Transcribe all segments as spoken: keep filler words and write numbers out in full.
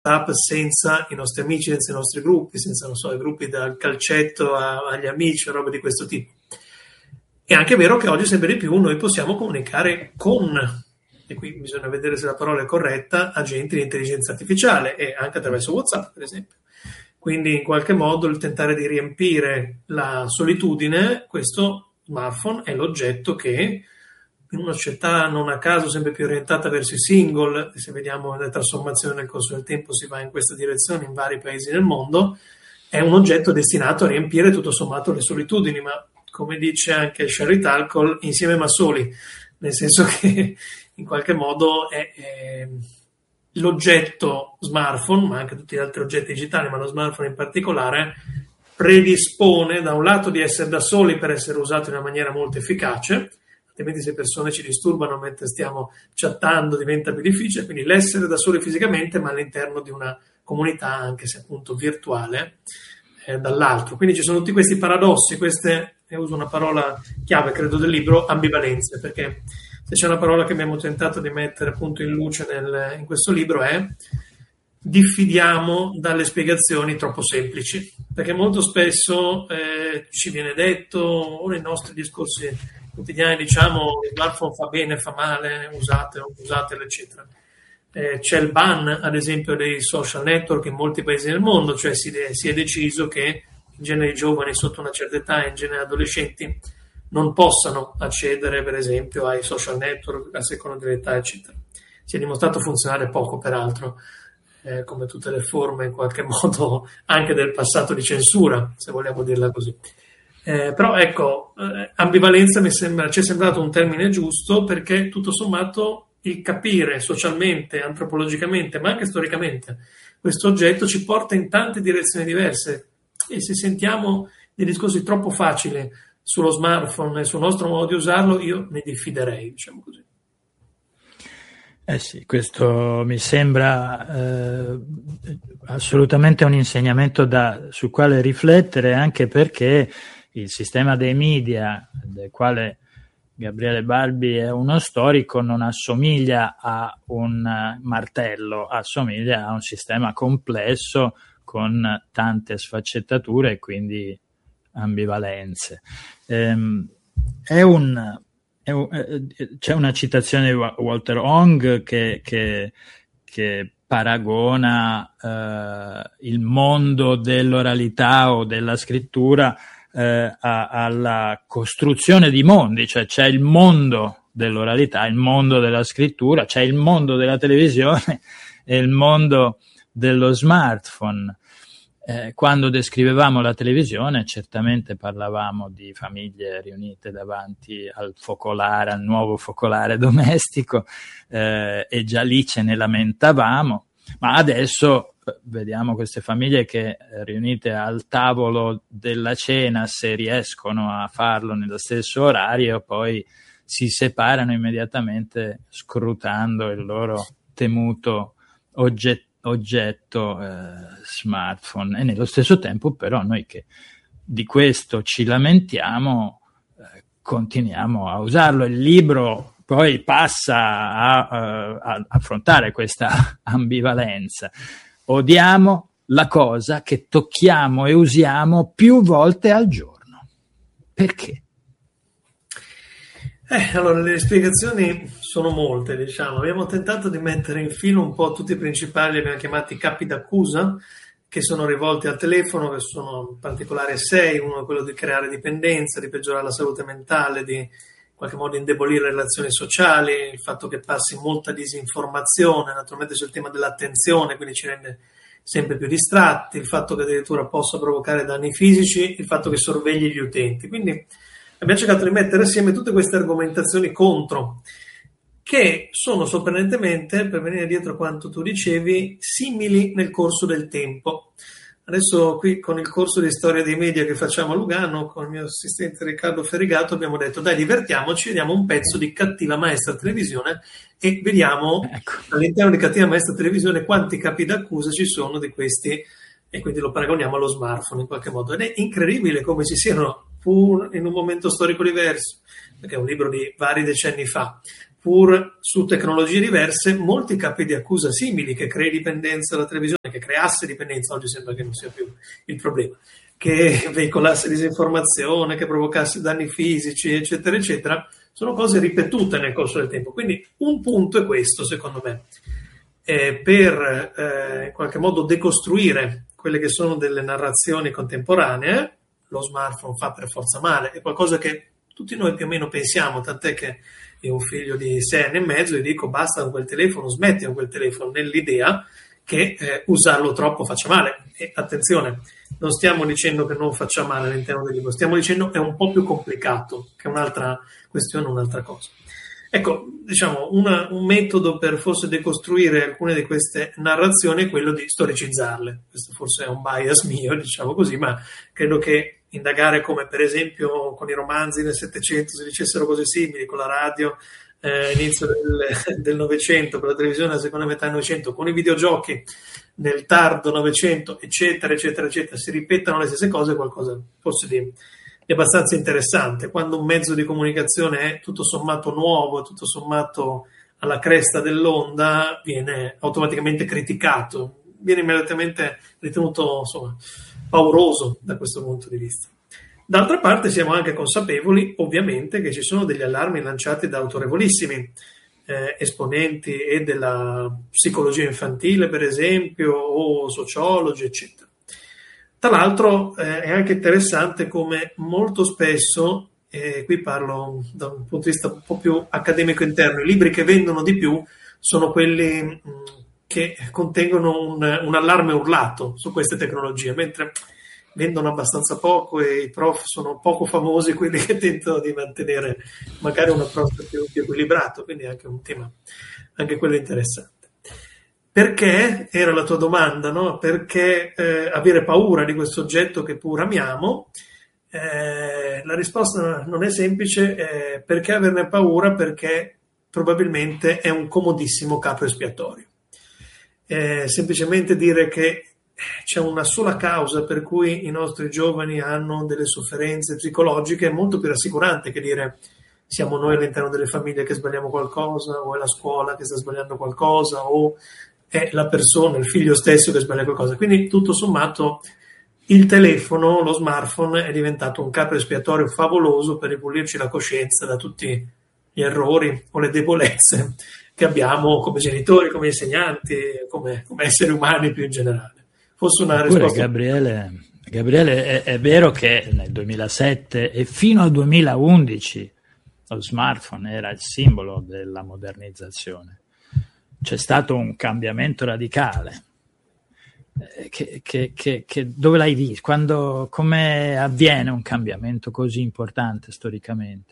WhatsApp senza i nostri amici, senza i nostri gruppi, senza, non so, i gruppi dal calcetto a, agli amici, roba di questo tipo. È anche vero che oggi sempre di più noi possiamo comunicare con, e qui bisogna vedere se la parola è corretta, agenti di intelligenza artificiale, e anche attraverso WhatsApp, per esempio. Quindi in qualche modo il tentare di riempire la solitudine, questo smartphone è l'oggetto che in una società non a caso sempre più orientata verso i single, e se vediamo le trasformazioni nel corso del tempo si va in questa direzione in vari paesi del mondo, è un oggetto destinato a riempire tutto sommato le solitudini, ma come dice anche Sherry Talcol, insieme ma soli, nel senso che in qualche modo è, è l'oggetto smartphone, ma anche tutti gli altri oggetti digitali, ma lo smartphone in particolare, predispone da un lato di essere da soli per essere usato in una maniera molto efficace, altrimenti se persone ci disturbano mentre stiamo chattando diventa più difficile, quindi l'essere da soli fisicamente ma all'interno di una comunità, anche se appunto virtuale, eh, dall'altro. Quindi ci sono tutti questi paradossi, queste, e uso una parola chiave credo del libro, ambivalenze, perché se c'è una parola che abbiamo tentato di mettere appunto in luce nel, in questo libro è diffidiamo dalle spiegazioni troppo semplici, perché molto spesso eh, ci viene detto, o nei nostri discorsi quotidiani diciamo il smartphone fa bene, fa male, usate o usatelo, eccetera. Eh, c'è il ban, ad esempio, dei social network in molti paesi del mondo, cioè si, de- si è deciso che in genere i giovani sotto una certa età, in genere adolescenti, non possano accedere, per esempio, ai social network a seconda dell'età, eccetera. Si è dimostrato funzionare poco, peraltro, eh, come tutte le forme, in qualche modo, anche del passato di censura, se vogliamo dirla così. Eh, però ecco, eh, ambivalenza mi sembra, ci è sembrato un termine giusto, perché tutto sommato il capire socialmente, antropologicamente, ma anche storicamente questo oggetto ci porta in tante direzioni diverse, e se sentiamo dei discorsi troppo facili sullo smartphone e sul nostro modo di usarlo, io ne diffiderei, diciamo così. Eh sì, questo mi sembra eh, assolutamente un insegnamento da, sul quale riflettere, anche perché il sistema dei media, del quale Gabriele Barbi è uno storico, non assomiglia a un martello, assomiglia a un sistema complesso con tante sfaccettature e quindi ambivalenze. Ehm, è un, è un, c'è una citazione di Walter Ong che, che, che paragona eh, il mondo dell'oralità o della scrittura eh, a, alla costruzione di mondi, cioè c'è il mondo dell'oralità, il mondo della scrittura, c'è il mondo della televisione e il mondo dello smartphone. Eh, quando descrivevamo la televisione certamente parlavamo di famiglie riunite davanti al focolare, al nuovo focolare domestico, eh, e già lì ce ne lamentavamo, ma adesso eh, vediamo queste famiglie che eh, riunite al tavolo della cena, se riescono a farlo nello stesso orario, poi si separano immediatamente scrutando il loro temuto oggetto oggetto eh, smartphone, e nello stesso tempo però noi che di questo ci lamentiamo eh, continuiamo a usarlo. Il libro poi passa a, a, a affrontare questa ambivalenza. Odiamo la cosa che tocchiamo e usiamo più volte al giorno. Perché? Eh, allora, le spiegazioni sono molte, diciamo. Abbiamo tentato di mettere in filo un po' tutti i principali, li abbiamo chiamati capi d'accusa, che sono rivolti al telefono, che sono in particolare sei. Uno è quello di creare dipendenza, di peggiorare la salute mentale, di in qualche modo indebolire le relazioni sociali, il fatto che passi molta disinformazione, naturalmente sul tema dell'attenzione, quindi ci rende sempre più distratti, il fatto che addirittura possa provocare danni fisici, il fatto che sorvegli gli utenti. Quindi abbiamo cercato di mettere assieme tutte queste argomentazioni contro, che sono sorprendentemente, per venire dietro a quanto tu dicevi, simili nel corso del tempo. Adesso qui con il corso di storia dei media che facciamo a Lugano, con il mio assistente Riccardo Ferrigato, abbiamo detto dai, divertiamoci, vediamo un pezzo di Cattiva Maestra Televisione e vediamo ecco. all'interno di Cattiva Maestra Televisione quanti capi d'accusa ci sono di questi, e quindi lo paragoniamo allo smartphone in qualche modo. Ed è incredibile come ci siano, pur in un momento storico diverso, perché è un libro di vari decenni fa, pur su tecnologie diverse, molti capi di accusa simili, che crei dipendenza dalla televisione, che creasse dipendenza, oggi sembra che non sia più il problema, che veicolasse disinformazione, che provocasse danni fisici, eccetera, eccetera, sono cose ripetute nel corso del tempo. Quindi un punto è questo, secondo me, eh, per eh, in qualche modo decostruire quelle che sono delle narrazioni contemporanee. Lo smartphone fa per forza male, è qualcosa che tutti noi più o meno pensiamo, tant'è che io ho un figlio di sei anni e mezzo e dico basta con quel telefono, smetti con quel telefono, nell'idea che eh, usarlo troppo faccia male. E attenzione, non stiamo dicendo che non faccia male all'interno del libro, stiamo dicendo che è un po' più complicato, che è un'altra questione, un'altra cosa. Ecco, diciamo, una, un metodo per forse decostruire alcune di queste narrazioni è quello di storicizzarle. Questo forse è un bias mio, diciamo così, ma credo che indagare come per esempio con i romanzi nel Settecento si dicessero cose simili, con la radio eh, inizio del, del Novecento, con la televisione nella seconda metà del Novecento, con i videogiochi nel tardo Novecento, eccetera, eccetera, eccetera, si ripetano le stesse cose, qualcosa forse di, di abbastanza interessante. Quando un mezzo di comunicazione è tutto sommato nuovo, tutto sommato alla cresta dell'onda, viene automaticamente criticato, viene immediatamente ritenuto, insomma, pauroso da questo punto di vista. D'altra parte siamo anche consapevoli, ovviamente, che ci sono degli allarmi lanciati da autorevolissimi eh, esponenti e della psicologia infantile, per esempio, o sociologi, eccetera. Tra l'altro eh, è anche interessante come molto spesso, e qui parlo da un punto di vista un po' più accademico interno, i libri che vendono di più sono quelli mh, che contengono un, un allarme urlato su queste tecnologie, mentre vendono abbastanza poco e i prof sono poco famosi, quelli che tentano di mantenere magari un approccio più, più equilibrato, quindi è anche un tema, anche quello interessante. Perché, era la tua domanda, no? Perché eh, avere paura di questo oggetto che pur amiamo? Eh, la risposta non è semplice, eh, perché averne paura? Perché probabilmente è un comodissimo capro espiatorio. Eh, semplicemente dire che c'è una sola causa per cui i nostri giovani hanno delle sofferenze psicologiche è molto più rassicurante che dire siamo noi all'interno delle famiglie che sbagliamo qualcosa, o è la scuola che sta sbagliando qualcosa, o è la persona, il figlio stesso che sbaglia qualcosa. Quindi tutto sommato il telefono, lo smartphone è diventato un capro espiatorio favoloso per ripulirci la coscienza da tutti gli errori o le debolezze che abbiamo come genitori, come insegnanti, come, come esseri umani più in generale. Fosse una Eppure, risposta. Gabriele, Gabriele è, è vero che nel duemilasette e fino al duemilaundici lo smartphone era il simbolo della modernizzazione. C'è stato un cambiamento radicale. Che, che, che, che, dove l'hai visto? Quando, come avviene un cambiamento così importante storicamente?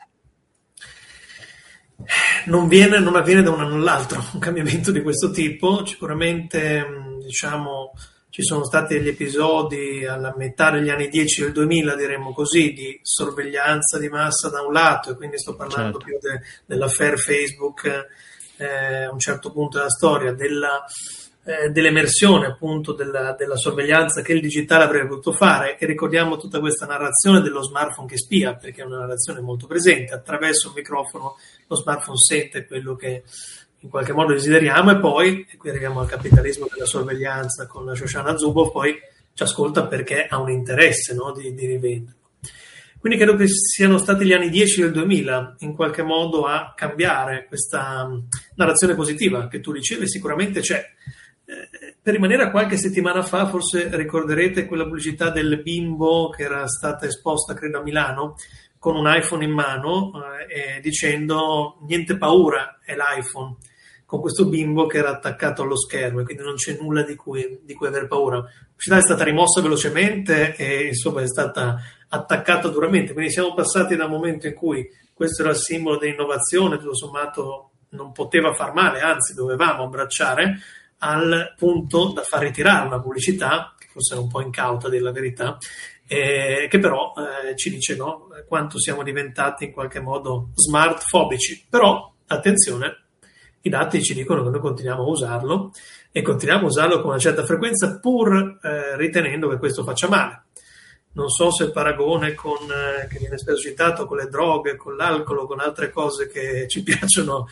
Non viene, non avviene da un anno all'altro un cambiamento di questo tipo. Sicuramente, diciamo, ci sono stati degli episodi alla metà degli anni dieci del duemila, diremmo così, di sorveglianza di massa da un lato, e quindi sto parlando certo. più de, dell'affaire Facebook eh, a un certo punto della storia, della, eh, dell'emersione appunto della, della sorveglianza che il digitale avrebbe potuto fare, e ricordiamo tutta questa narrazione dello smartphone che spia, perché è una narrazione molto presente. Attraverso il microfono lo smartphone sente quello che in qualche modo desideriamo, e poi, e qui arriviamo al capitalismo della sorveglianza con la Shoshana Zuboff, poi ci ascolta perché ha un interesse, no, di, di rivenderlo. Quindi credo che siano stati gli anni dieci del duemila in qualche modo a cambiare questa narrazione positiva che tu dicevi, sicuramente c'è. Eh, per rimanere a qualche settimana fa, forse ricorderete quella pubblicità del bimbo che era stata esposta, credo, a Milano, con un iPhone in mano, eh, dicendo niente paura, è l'iPhone, con questo bimbo che era attaccato allo schermo, e quindi non c'è nulla di cui, di cui aver paura. La pubblicità è stata rimossa velocemente e insomma è stata attaccata duramente, quindi siamo passati da un momento in cui questo era il simbolo dell'innovazione, tutto sommato non poteva far male, anzi dovevamo abbracciare, al punto da far ritirare una pubblicità, che forse era un po' incauta, a dire la verità, Eh, che però eh, ci dice, no, quanto siamo diventati in qualche modo smartfobici. Però attenzione, i dati ci dicono che noi continuiamo a usarlo, e continuiamo a usarlo con una certa frequenza, pur eh, ritenendo che questo faccia male. Non so se il paragone con, eh, che viene spesso citato, con le droghe, con l'alcol o con altre cose che ci piacciono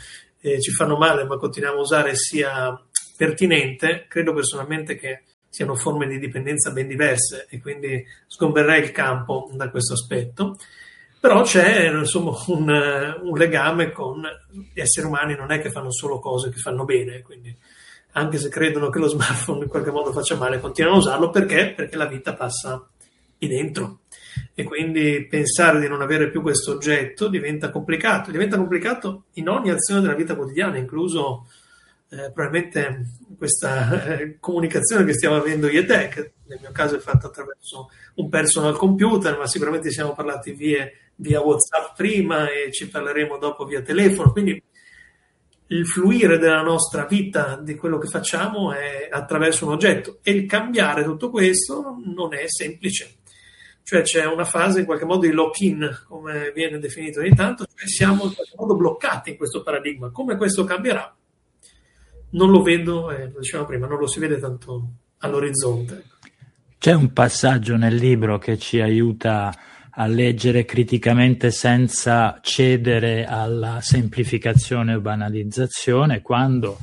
eh, ci fanno male ma continuiamo a usare sia pertinente, credo personalmente che siano forme di dipendenza ben diverse e quindi sgombererei il campo da questo aspetto. Però c'è insomma un, un legame con gli esseri umani, non è che fanno solo cose che fanno bene, quindi anche se credono che lo smartphone in qualche modo faccia male, continuano a usarlo perché? Perché la vita passa lì dentro e quindi pensare di non avere più questo oggetto diventa complicato, diventa complicato in ogni azione della vita quotidiana, incluso eh, probabilmente questa eh, comunicazione che stiamo avendo io e te, che nel mio caso è fatta attraverso un personal computer, ma sicuramente ci siamo parlati via, via WhatsApp prima e ci parleremo dopo via telefono, quindi il fluire della nostra vita, di quello che facciamo, è attraverso un oggetto e il cambiare tutto questo non è semplice. Cioè c'è una fase in qualche modo di lock-in, come viene definito ogni tanto, cioè siamo in qualche modo bloccati in questo paradigma. Come questo cambierà? Non lo vedo, eh, lo dicevamo prima, non lo si vede tanto all'orizzonte. C'è un passaggio nel libro che ci aiuta a leggere criticamente senza cedere alla semplificazione o banalizzazione, quando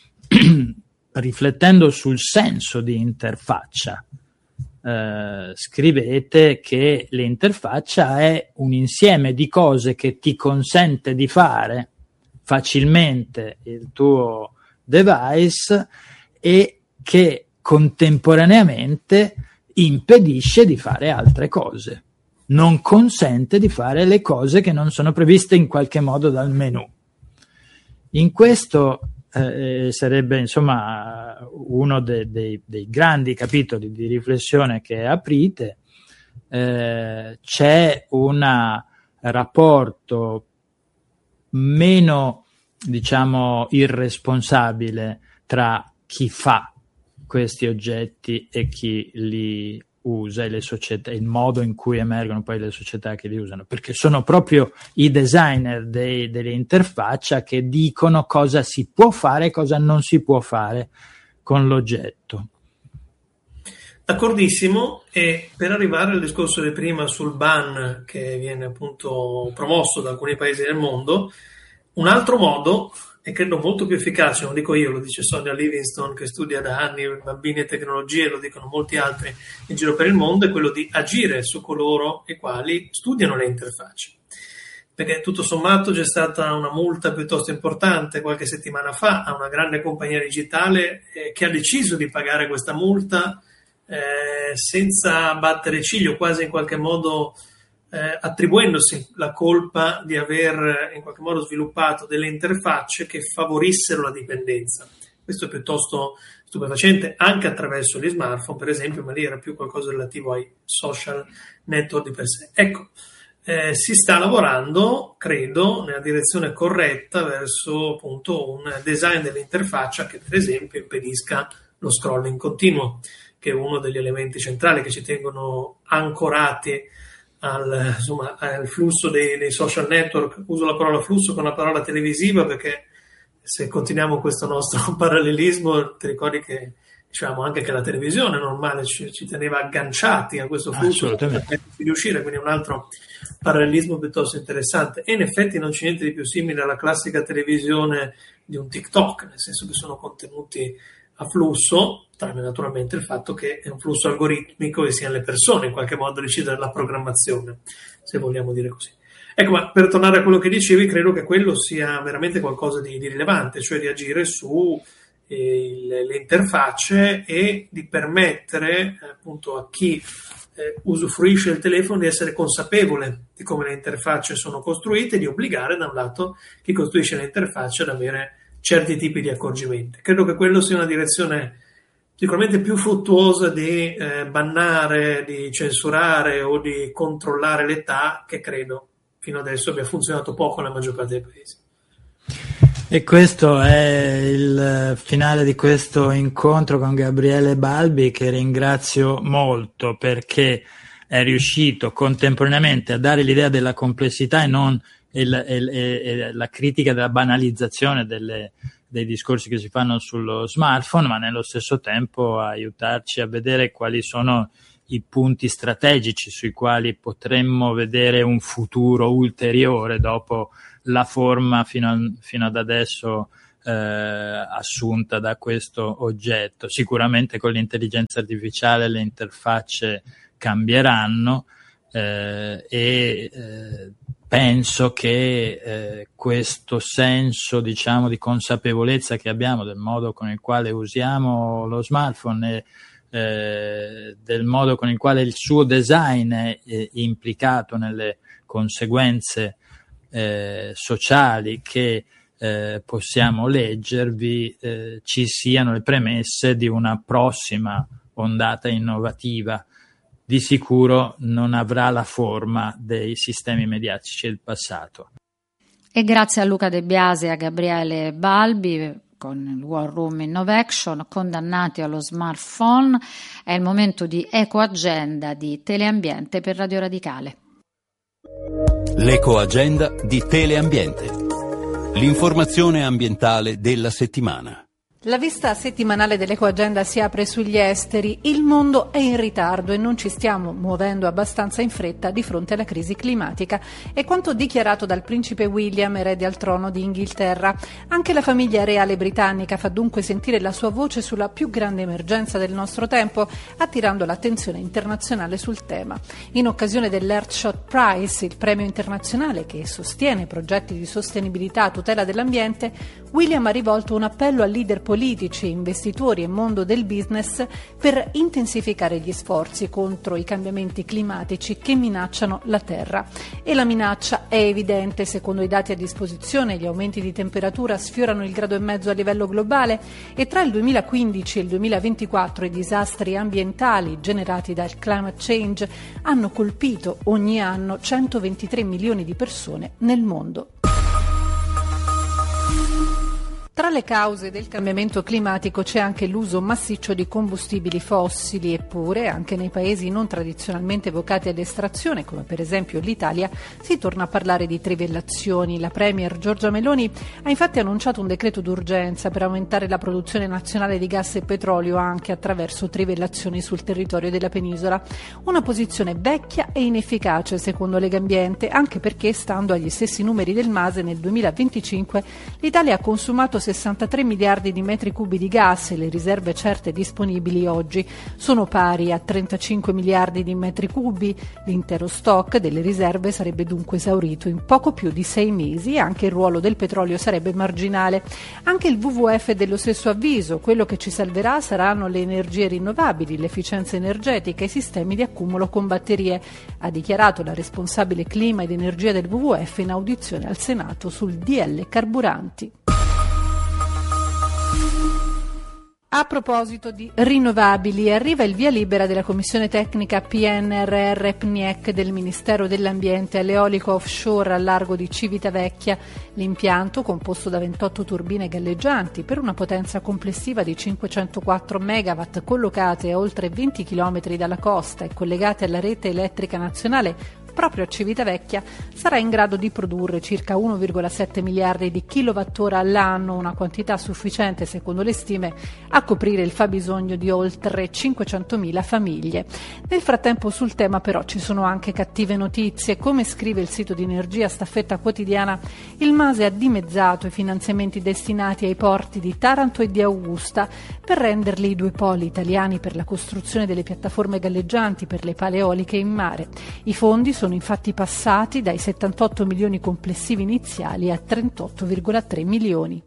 riflettendo sul senso di interfaccia eh, scrivete che l'interfaccia è un insieme di cose che ti consente di fare facilmente il tuo device e che contemporaneamente impedisce di fare altre cose, non consente di fare le cose che non sono previste in qualche modo dal menu. In questo eh, sarebbe insomma uno de, de, dei grandi capitoli di riflessione che aprite. Eh, c'è un rapporto meno, diciamo, irresponsabile tra chi fa questi oggetti e chi li usa e le società, il modo in cui emergono poi le società che li usano, perché sono proprio i designer dei, delle interfaccia che dicono cosa si può fare e cosa non si può fare con l'oggetto. D'accordissimo, e per arrivare al discorso di prima sul ban che viene appunto promosso da alcuni paesi del mondo, un altro modo, e credo molto più efficace, non dico io, lo dice Sonia Livingstone che studia da anni bambini e tecnologie, lo dicono molti altri in giro per il mondo, è quello di agire su coloro i quali studiano le interfacce. Perché tutto sommato c'è stata una multa piuttosto importante qualche settimana fa a una grande compagnia digitale eh, che ha deciso di pagare questa multa eh, senza battere ciglio, quasi in qualche modo Eh, attribuendosi la colpa di aver in qualche modo sviluppato delle interfacce che favorissero la dipendenza. Questo è piuttosto stupefacente anche attraverso gli smartphone, per esempio, ma lì era più qualcosa relativo ai social network di per sé. Ecco, eh, si sta lavorando, credo, nella direzione corretta verso appunto un design dell'interfaccia che per esempio impedisca lo scrolling continuo, che è uno degli elementi centrali che ci tengono ancorati Al, insomma, al flusso dei, dei social network. Uso la parola flusso con la parola televisiva perché se continuiamo questo nostro parallelismo, ti ricordi che diciamo anche che la televisione normale ci, ci teneva agganciati a questo flusso per riuscire, quindi un altro parallelismo piuttosto interessante. E in effetti non c'è niente di più simile alla classica televisione di un TikTok, nel senso che sono contenuti a flusso, tranne naturalmente il fatto che è un flusso algoritmico e siano le persone in qualche modo a decidere la programmazione, se vogliamo dire così. Ecco, ma per tornare a quello che dicevi, credo che quello sia veramente qualcosa di, di rilevante, cioè di agire su eh, le, le interfacce e di permettere eh, appunto a chi eh, usufruisce del telefono di essere consapevole di come le interfacce sono costruite e di obbligare da un lato chi costruisce le interfacce ad avere certi tipi di accorgimenti. Credo che quello sia una direzione sicuramente più fruttuosa di eh, bannare, di censurare o di controllare l'età, che credo fino adesso abbia funzionato poco nella maggior parte dei paesi. E questo è il finale di questo incontro con Gabriele Balbi, che ringrazio molto perché è riuscito contemporaneamente a dare l'idea della complessità e non il, il, il, la critica della banalizzazione delle, dei discorsi che si fanno sullo smartphone, ma nello stesso tempo aiutarci a vedere quali sono i punti strategici sui quali potremmo vedere un futuro ulteriore dopo la forma fino, a, fino ad adesso eh, assunta da questo oggetto. Sicuramente con l'intelligenza artificiale le interfacce cambieranno eh, e eh, penso che eh, questo senso, diciamo, di consapevolezza che abbiamo del modo con il quale usiamo lo smartphone e eh, del modo con il quale il suo design è, è implicato nelle conseguenze eh, sociali che eh, possiamo leggervi, eh, ci siano le premesse di una prossima ondata innovativa. Di sicuro non avrà la forma dei sistemi mediatici del passato. E grazie a Luca De Biasi e a Gabriele Balbi con il War Room Innovation, condannati allo smartphone. È il momento di Ecoagenda di Teleambiente per Radio Radicale. L'Ecoagenda di Teleambiente. L'informazione ambientale della settimana. La vista settimanale dell'Ecoagenda si apre sugli esteri. Il mondo è in ritardo e non ci stiamo muovendo abbastanza in fretta di fronte alla crisi climatica. È quanto dichiarato dal principe William, erede al trono di Inghilterra. Anche la famiglia reale britannica fa dunque sentire la sua voce sulla più grande emergenza del nostro tempo, attirando l'attenzione internazionale sul tema. In occasione dell'Earthshot Prize, il premio internazionale che sostiene progetti di sostenibilità a tutela dell'ambiente, William ha rivolto un appello al leader politici, investitori e mondo del business per intensificare gli sforzi contro i cambiamenti climatici che minacciano la Terra. E la minaccia è evidente, secondo i dati a disposizione gli aumenti di temperatura sfiorano il grado e mezzo a livello globale e tra il duemilaquindici e il duemilaventiquattro i disastri ambientali generati dal climate change hanno colpito ogni anno centoventitré milioni di persone nel mondo. Tra le cause del cambiamento climatico c'è anche l'uso massiccio di combustibili fossili, eppure anche nei paesi non tradizionalmente vocati all'estrazione, come per esempio l'Italia, si torna a parlare di trivellazioni. La Premier Giorgia Meloni ha infatti annunciato un decreto d'urgenza per aumentare la produzione nazionale di gas e petrolio anche attraverso trivellazioni sul territorio della penisola. Una posizione vecchia e inefficace secondo Legambiente, anche perché, stando agli stessi numeri del MASE, nel duemilaventicinque l'Italia ha consumato sessantatré miliardi di metri cubi di gas e le riserve certe disponibili oggi sono pari a trentacinque miliardi di metri cubi. L'intero stock delle riserve sarebbe dunque esaurito in poco più di sei mesi e anche il ruolo del petrolio sarebbe marginale. Anche il W W F è dello stesso avviso: quello che ci salverà saranno le energie rinnovabili, l'efficienza energetica e i sistemi di accumulo con batterie, ha dichiarato la responsabile clima ed energia del W W F in audizione al Senato sul D L Carburanti. A proposito di rinnovabili, arriva il via libera della Commissione Tecnica P N R R P N I E C del Ministero dell'Ambiente all'eolico offshore al largo di Civitavecchia. L'impianto, composto da ventotto turbine galleggianti per una potenza complessiva di cinquecentoquattro megawatt, collocate a oltre venti chilometri dalla costa e collegate alla rete elettrica nazionale proprio a Civitavecchia, sarà in grado di produrre circa uno virgola sette miliardi di kilowattora all'anno, una quantità sufficiente, secondo le stime, a coprire il fabbisogno di oltre cinquecentomila famiglie. Nel frattempo sul tema però ci sono anche cattive notizie. Come scrive il sito di Energia Staffetta Quotidiana, il MASE ha dimezzato i finanziamenti destinati ai porti di Taranto e di Augusta per renderli i due poli italiani per la costruzione delle piattaforme galleggianti per le pale eoliche in mare. I fondi sono infatti passati dai settantotto milioni complessivi iniziali a trentotto virgola tre milioni.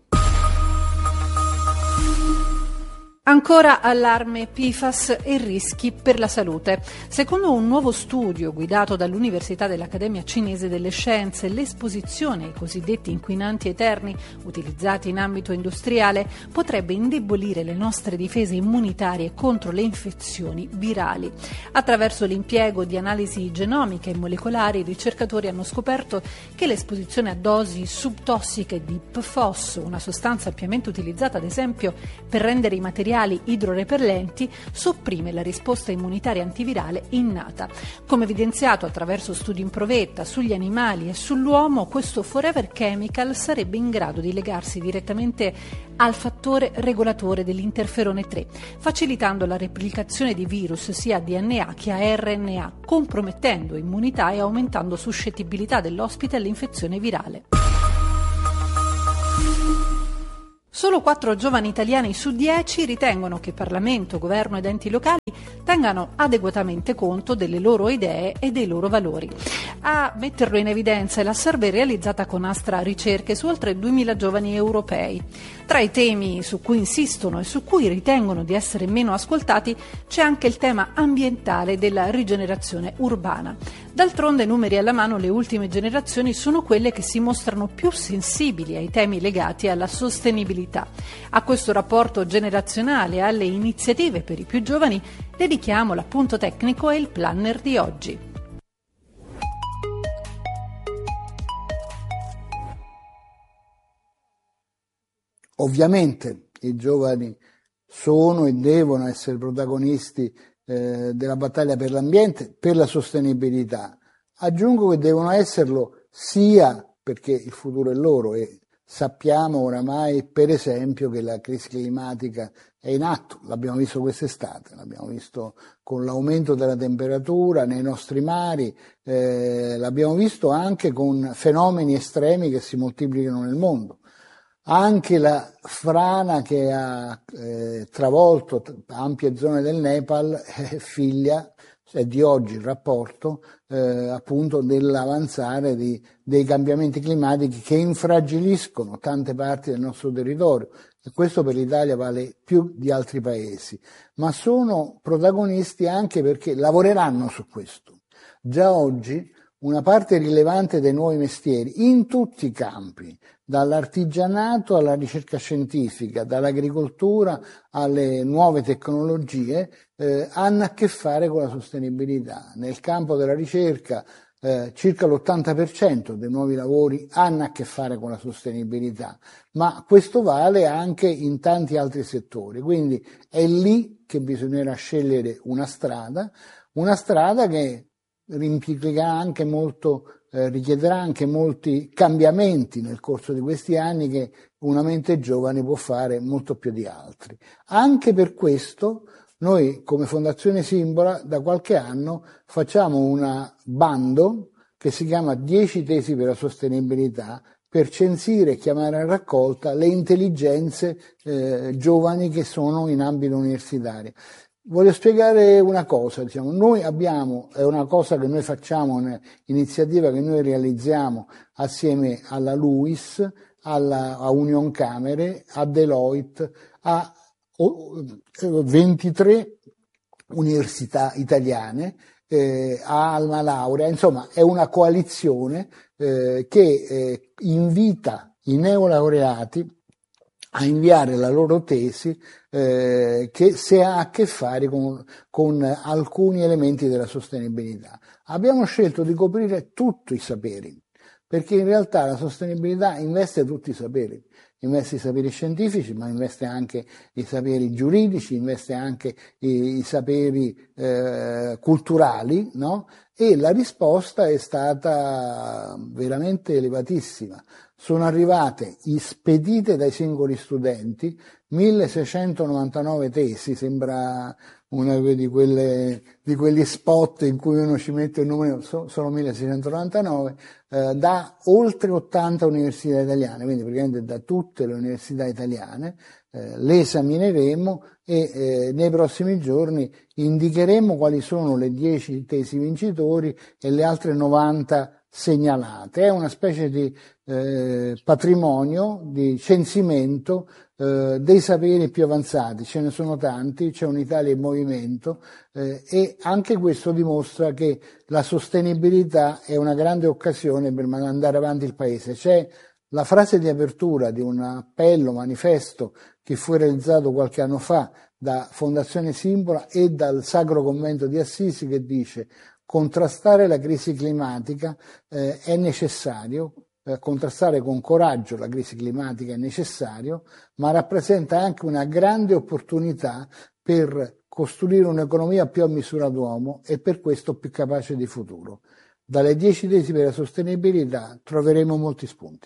Ancora allarme P F A S e rischi per la salute. Secondo un nuovo studio guidato dall'Università dell'Accademia Cinese delle Scienze, l'esposizione ai cosiddetti inquinanti eterni utilizzati in ambito industriale potrebbe indebolire le nostre difese immunitarie contro le infezioni virali. Attraverso l'impiego di analisi genomiche e molecolari, i ricercatori hanno scoperto che l'esposizione a dosi subtossiche di P F O S, una sostanza ampiamente utilizzata ad esempio per rendere i materiali idrorepellenti, sopprime la risposta immunitaria antivirale innata. Come evidenziato attraverso studi in provetta sugli animali e sull'uomo, questo forever chemical sarebbe in grado di legarsi direttamente al fattore regolatore dell'interferone tre, facilitando la replicazione di virus sia a D N A che a R N A, compromettendo immunità e aumentando suscettibilità dell'ospite all'infezione virale. Solo quattro giovani italiani su dieci ritengono che Parlamento, governo ed enti locali tengano adeguatamente conto delle loro idee e dei loro valori. A metterlo in evidenza è la survey realizzata con Astra Ricerche su oltre duemila giovani europei. Tra i temi su cui insistono e su cui ritengono di essere meno ascoltati c'è anche il tema ambientale della rigenerazione urbana. D'altronde, numeri alla mano, le ultime generazioni sono quelle che si mostrano più sensibili ai temi legati alla sostenibilità. A questo rapporto generazionale e alle iniziative per i più giovani dedichiamo l'appunto tecnico e il planner di oggi. Ovviamente i giovani sono e devono essere protagonisti eh, della battaglia per l'ambiente, per la sostenibilità. Aggiungo che devono esserlo sia perché il futuro è loro e sappiamo oramai, per esempio, che la crisi climatica è in atto. L'abbiamo visto quest'estate, l'abbiamo visto con l'aumento della temperatura nei nostri mari, eh, l'abbiamo visto anche con fenomeni estremi che si moltiplicano nel mondo. Anche la frana che ha eh, travolto ampie zone del Nepal è figlia, è di oggi il rapporto, eh, appunto dell'avanzare di, dei cambiamenti climatici che infragiliscono tante parti del nostro territorio. E questo per l'Italia vale più di altri paesi, ma sono protagonisti anche perché lavoreranno su questo. Già oggi una parte rilevante dei nuovi mestieri in tutti i campi, dall'artigianato alla ricerca scientifica, dall'agricoltura alle nuove tecnologie, eh, hanno a che fare con la sostenibilità. Nel campo della ricerca eh, circa l'ottanta per cento dei nuovi lavori hanno a che fare con la sostenibilità, ma questo vale anche in tanti altri settori, quindi è lì che bisognerà scegliere una strada, una strada che implicherà anche molto, eh, richiederà anche molti cambiamenti nel corso di questi anni che una mente giovane può fare molto più di altri. Anche per questo noi come Fondazione Simbola da qualche anno facciamo un bando che si chiama dieci tesi per la sostenibilità per censire e chiamare a raccolta le intelligenze eh, giovani che sono in ambito universitario. Voglio spiegare una cosa, diciamo, noi abbiamo, è una cosa che noi facciamo, un'iniziativa che noi realizziamo assieme alla LUIS, alla, a Union Camere, a Deloitte, a ventitré università italiane, eh, a Alma Laurea, insomma è una coalizione eh, che eh, invita i neolaureati a inviare la loro tesi eh, che se ha a che fare con, con alcuni elementi della sostenibilità. Abbiamo scelto di coprire tutti i saperi, perché in realtà la sostenibilità investe tutti i saperi, investe i saperi scientifici, ma investe anche i saperi giuridici, investe anche i, i saperi eh, culturali, no? E la risposta è stata veramente elevatissima. Sono arrivate spedite dai singoli studenti milleseicentonovantanove tesi, sembra una di, quelle, di quegli spot in cui uno ci mette il numero, sono milleseicentonovantanove, eh, da oltre ottanta università italiane, quindi praticamente da tutte le università italiane. Eh, le esamineremo e eh, nei prossimi giorni indicheremo quali sono le dieci tesi vincitori e le altre novanta segnalate. È una specie di eh, patrimonio, di censimento eh, dei saperi più avanzati. Ce ne sono tanti, c'è un'Italia in movimento eh, e anche questo dimostra che la sostenibilità è una grande occasione per mandare avanti il Paese. C'è la frase di apertura di un appello, manifesto che fu realizzato qualche anno fa da Fondazione Simbola e dal Sacro Convento di Assisi, che dice: contrastare la crisi climatica eh, è necessario, eh, contrastare con coraggio la crisi climatica è necessario, ma rappresenta anche una grande opportunità per costruire un'economia più a misura d'uomo e per questo più capace di futuro. Dalle dieci tesi per la sostenibilità troveremo molti spunti.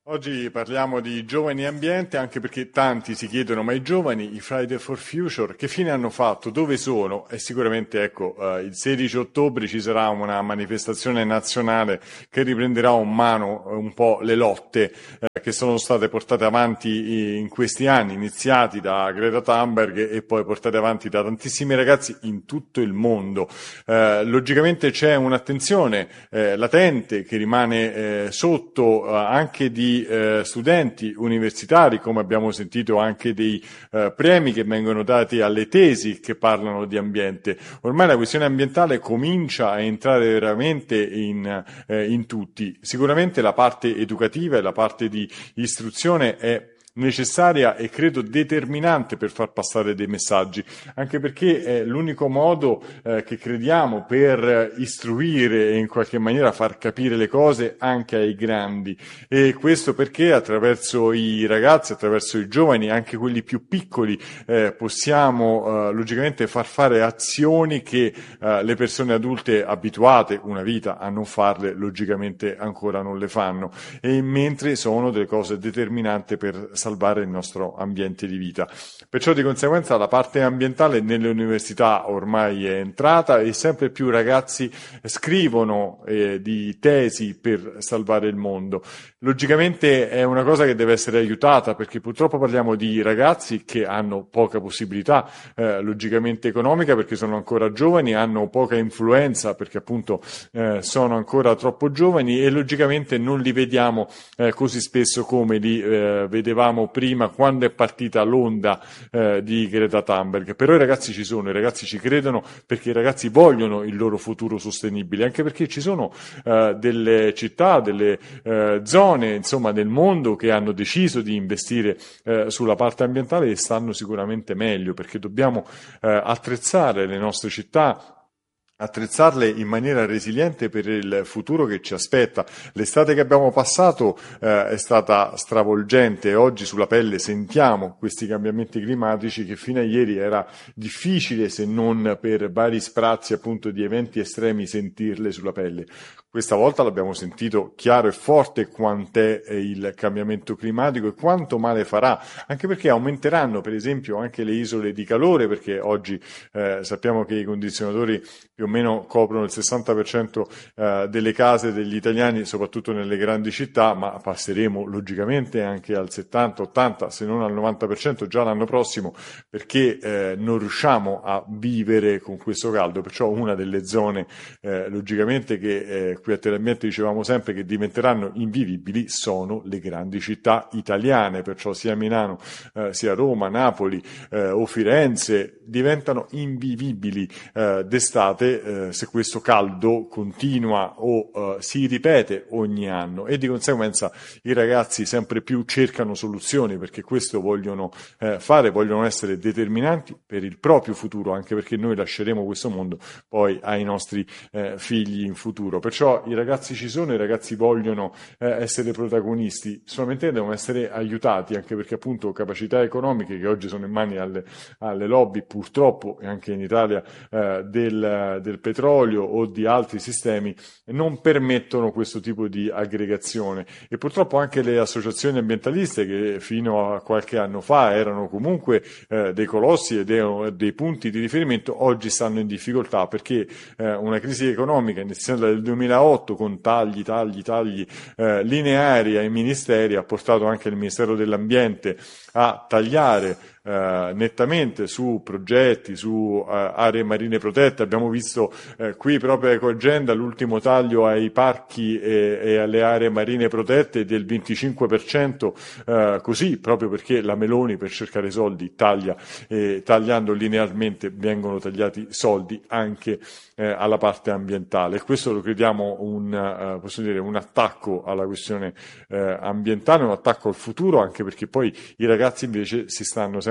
Oggi parliamo di giovani e ambiente, anche perché tanti si chiedono: ma i giovani, i Friday for Future, che fine hanno fatto? Dove sono? E sicuramente, ecco, eh, il sedici ottobre ci sarà una manifestazione nazionale che riprenderà in mano un po' le lotte eh, che sono state portate avanti in questi anni, iniziati da Greta Thunberg e poi portate avanti da tantissimi ragazzi in tutto il mondo. Eh, logicamente c'è un'attenzione eh, latente che rimane eh, sotto eh, anche di Eh, studenti universitari, come abbiamo sentito anche dei eh, premi che vengono dati alle tesi che parlano di ambiente. Ormai la questione ambientale comincia a entrare veramente in, eh, in tutti. Sicuramente la parte educativa e la parte di istruzione è necessaria e credo determinante per far passare dei messaggi, anche perché è l'unico modo eh, che crediamo per istruire e in qualche maniera far capire le cose anche ai grandi, e questo perché attraverso i ragazzi, attraverso i giovani, anche quelli più piccoli, eh, possiamo eh, logicamente far fare azioni che eh, le persone adulte abituate una vita a non farle logicamente ancora non le fanno, e mentre sono delle cose determinanti per salvare il nostro ambiente di vita. Perciò di conseguenza la parte ambientale nelle università ormai è entrata e sempre più ragazzi scrivono eh, di tesi per salvare il mondo. Logicamente è una cosa che deve essere aiutata, perché purtroppo parliamo di ragazzi che hanno poca possibilità eh, logicamente economica, perché sono ancora giovani, hanno poca influenza perché appunto eh, sono ancora troppo giovani, e logicamente non li vediamo eh, così spesso come li eh, vedevamo prima, quando è partita l'onda eh, di Greta Thunberg. Però i ragazzi ci sono, i ragazzi ci credono, perché i ragazzi vogliono il loro futuro sostenibile, anche perché ci sono eh, delle città, delle eh, zone insomma nel mondo che hanno deciso di investire eh, sulla parte ambientale e stanno sicuramente meglio, perché dobbiamo eh, attrezzare le nostre città, attrezzarle in maniera resiliente per il futuro che ci aspetta. L'estate che abbiamo passato eh, è stata stravolgente e oggi sulla pelle sentiamo questi cambiamenti climatici che fino a ieri era difficile, se non per vari sprazzi appunto di eventi estremi, sentirle sulla pelle. Questa volta l'abbiamo sentito chiaro e forte quant'è il cambiamento climatico e quanto male farà, anche perché aumenteranno per esempio anche le isole di calore, perché oggi eh, sappiamo che i condizionatori più o meno coprono il sessanta per cento eh, delle case degli italiani, soprattutto nelle grandi città, ma passeremo logicamente anche al settanta ottanta, se non al novanta per cento già l'anno prossimo, perché eh, non riusciamo a vivere con questo caldo. Perciò una delle zone eh, logicamente che eh, qui a Teleambiente dicevamo sempre che diventeranno invivibili sono le grandi città italiane, perciò sia Milano, eh, sia Roma, Napoli eh, o Firenze diventano invivibili eh, d'estate eh, se questo caldo continua o eh, si ripete ogni anno, e di conseguenza i ragazzi sempre più cercano soluzioni, perché questo vogliono eh, fare, vogliono essere determinanti per il proprio futuro, anche perché noi lasceremo questo mondo poi ai nostri eh, figli in futuro. Perciò i ragazzi ci sono, i ragazzi vogliono eh, essere protagonisti, solamente devono essere aiutati, anche perché appunto capacità economiche che oggi sono in mani alle, alle lobby, purtroppo, e anche in Italia eh, del, del petrolio o di altri sistemi, non permettono questo tipo di aggregazione, e purtroppo anche le associazioni ambientaliste, che fino a qualche anno fa erano comunque eh, dei colossi ed erano dei punti di riferimento, oggi stanno in difficoltà, perché eh, una crisi economica iniziata nel duemilaotto con tagli, tagli, tagli eh, lineari ai ministeri ha portato anche il Ministero dell'Ambiente a tagliare eh, nettamente su progetti, su eh, aree marine protette. Abbiamo visto eh, qui proprio a Ecogenda l'ultimo taglio ai parchi e, e alle aree marine protette del venticinque per cento, eh, così proprio perché la Meloni, per cercare soldi, taglia, e tagliando linearmente vengono tagliati soldi anche eh, alla parte ambientale. E questo lo crediamo un, uh, posso dire, un attacco alla questione eh, ambientale, un attacco al futuro, anche perché poi i ragazzi invece si stanno sempre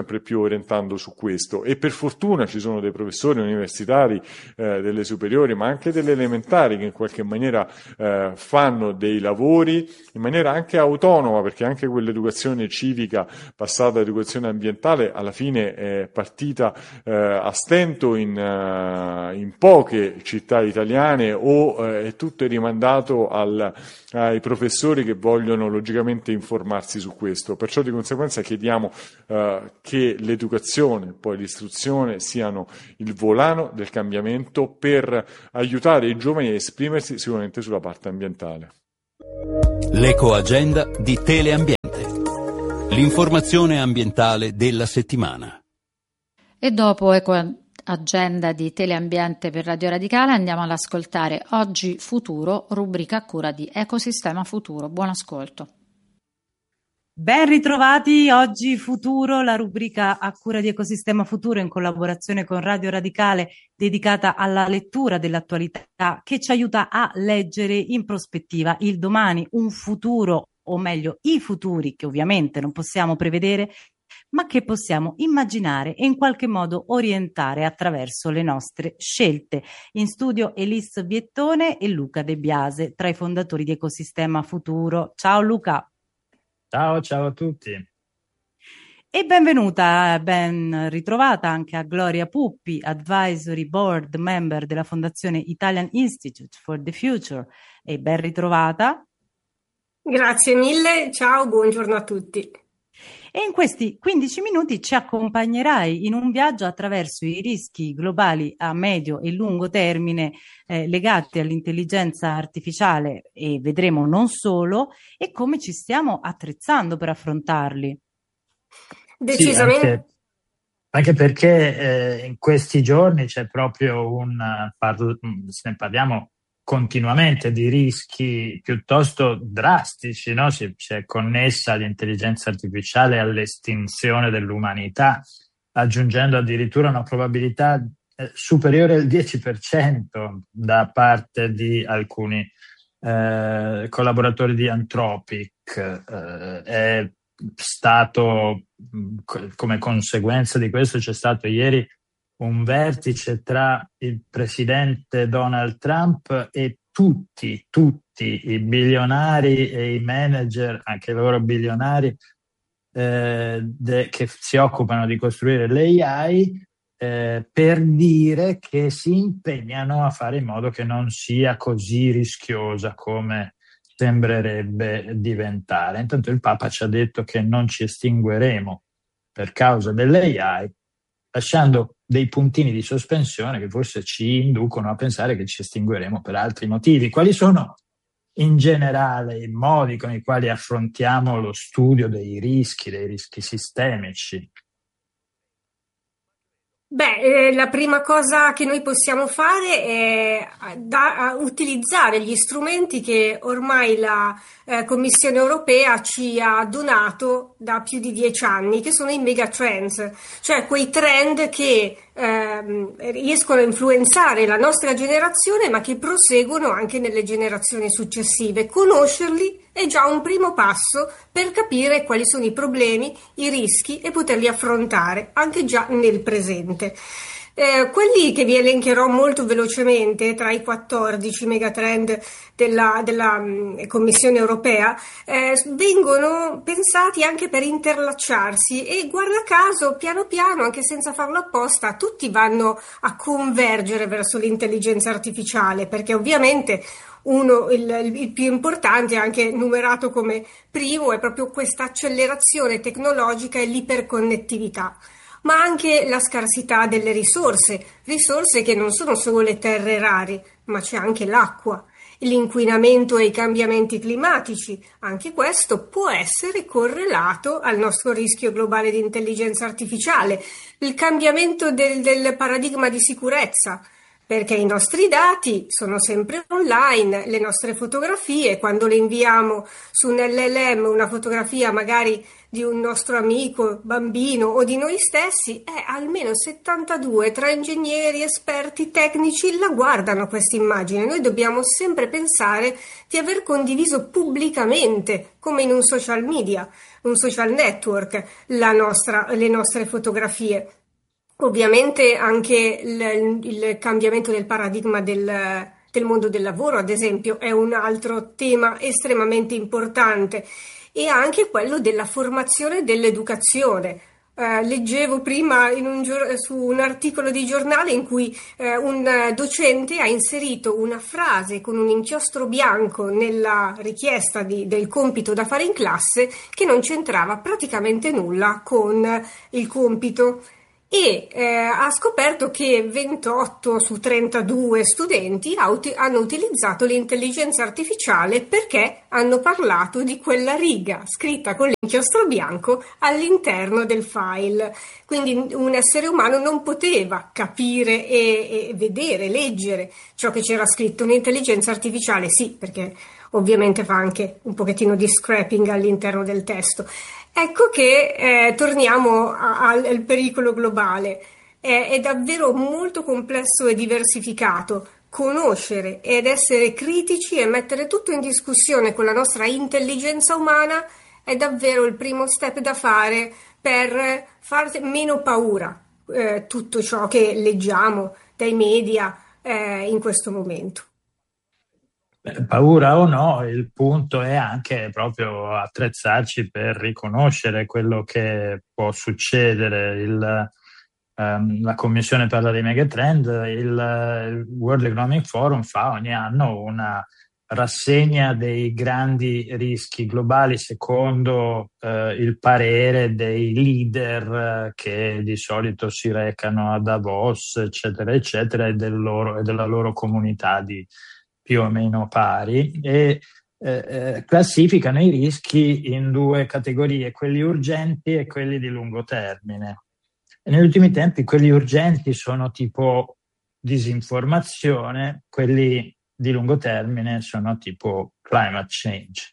sempre più orientando su questo, e per fortuna ci sono dei professori universitari, eh, delle superiori ma anche delle elementari che in qualche maniera eh, fanno dei lavori in maniera anche autonoma, perché anche quell'educazione civica passata all'educazione ambientale alla fine è partita eh, a stento in, uh, in poche città italiane, o eh, è tutto rimandato al, ai professori che vogliono logicamente informarsi su questo. Perciò di conseguenza chiediamo uh, che l'educazione, poi l'istruzione siano il volano del cambiamento per aiutare i giovani a esprimersi sicuramente sulla parte ambientale. L'Ecoagenda di Teleambiente. L'informazione ambientale della settimana. E dopo Ecoagenda di Teleambiente per Radio Radicale andiamo ad ascoltare Oggi Futuro, rubrica a cura di Ecosistema Futuro. Buon ascolto. Ben ritrovati, Oggi Futuro, la rubrica a cura di Ecosistema Futuro in collaborazione con Radio Radicale, dedicata alla lettura dell'attualità, che ci aiuta a leggere in prospettiva il domani, un futuro, o meglio i futuri che ovviamente non possiamo prevedere, ma che possiamo immaginare e in qualche modo orientare attraverso le nostre scelte. In studio Elis Viettone e Luca De Biase, tra i fondatori di Ecosistema Futuro. Ciao Luca. Ciao, ciao a tutti. E benvenuta, ben ritrovata anche a Gloria Puppi, Advisory Board Member della Fondazione Italian Institute for the Future. E ben ritrovata. Grazie mille, ciao, buongiorno a tutti. E in questi quindici minuti ci accompagnerai in un viaggio attraverso i rischi globali a medio e lungo termine eh, legati all'intelligenza artificiale, e vedremo non solo, e come ci stiamo attrezzando per affrontarli. Decisamente. Sì, anche, anche perché eh, in questi giorni c'è proprio un, parlo, se ne parliamo continuamente di rischi piuttosto drastici, no? Si, si è connessa l'intelligenza artificiale all'estinzione dell'umanità, aggiungendo addirittura una probabilità eh, superiore al dieci per cento da parte di alcuni eh, collaboratori di Anthropic. Eh, è stato, come conseguenza di questo, c'è stato ieri un vertice tra il presidente Donald Trump e tutti, tutti i bilionari e i manager, anche loro bilionari, eh, de, che si occupano di costruire l'A I, eh, per dire che si impegnano a fare in modo che non sia così rischiosa come sembrerebbe diventare. Intanto il Papa ci ha detto che non ci estingueremo per causa dell'A I, lasciando dei puntini di sospensione che forse ci inducono a pensare che ci estingueremo per altri motivi. Quali sono in generale i modi con i quali affrontiamo lo studio dei rischi, dei rischi sistemici? Beh, eh, la prima cosa che noi possiamo fare è da, utilizzare gli strumenti che ormai la eh, Commissione europea ci ha donato da più di dieci anni, che sono i megatrends, cioè quei trend che ehm, riescono a influenzare la nostra generazione, ma che proseguono anche nelle generazioni successive. Conoscerli è già un primo passo per capire quali sono i problemi, i rischi e poterli affrontare anche già nel presente. Eh, quelli che vi elencherò molto velocemente tra i quattordici megatrend della, della mh, Commissione europea eh, vengono pensati anche per interlacciarsi e, guarda caso, piano piano, anche senza farlo apposta, tutti vanno a convergere verso l'intelligenza artificiale, perché ovviamente uno, il, il più importante, anche numerato come primo, è proprio questa accelerazione tecnologica e l'iperconnettività, ma anche la scarsità delle risorse, risorse che non sono solo le terre rare, ma c'è anche l'acqua, l'inquinamento e i cambiamenti climatici. Anche questo può essere correlato al nostro rischio globale di intelligenza artificiale, il cambiamento del, del paradigma di sicurezza. perché i nostri dati sono sempre online, le nostre fotografie, quando le inviamo su un L L M, una fotografia magari di un nostro amico, bambino o di noi stessi, eh, almeno settantadue tra ingegneri, esperti, tecnici la guardano questa immagine. Noi dobbiamo sempre pensare di aver condiviso pubblicamente, come in un social media, un social network, la nostra, le nostre fotografie. Ovviamente anche il, il cambiamento del paradigma del, del mondo del lavoro, ad esempio, è un altro tema estremamente importante, e anche quello della formazione e dell'educazione. Eh, leggevo prima in un, su un articolo di giornale in cui eh, un docente ha inserito una frase con un inchiostro bianco nella richiesta di, del compito da fare in classe, che non c'entrava praticamente nulla con il compito. E eh, ha scoperto che ventotto su trentadue studenti ha uti- hanno utilizzato l'intelligenza artificiale perché hanno parlato di quella riga scritta con l'inchiostro bianco all'interno del file. Quindi un essere umano non poteva capire e, e vedere, leggere ciò che c'era scritto. Un'intelligenza artificiale sì, perché ovviamente fa anche un pochettino di scrapping all'interno del testo. Ecco che eh, torniamo a, a, al pericolo globale. È, è davvero molto complesso e diversificato. Conoscere ed essere critici e mettere tutto in discussione con la nostra intelligenza umana è davvero il primo step da fare per far meno paura eh, tutto ciò che leggiamo dai media eh, in questo momento. Paura o no, il punto è anche proprio attrezzarci per riconoscere quello che può succedere. Il, um, la Commissione parla dei megatrend, il, il World Economic Forum fa ogni anno una rassegna dei grandi rischi globali secondo uh, il parere dei leader uh, che di solito si recano a Davos, eccetera, eccetera, e, del loro, e della loro comunità di più o meno pari, e eh, eh, classificano i rischi in due categorie, quelli urgenti e quelli di lungo termine. E negli ultimi tempi quelli urgenti sono tipo disinformazione, quelli di lungo termine sono tipo climate change.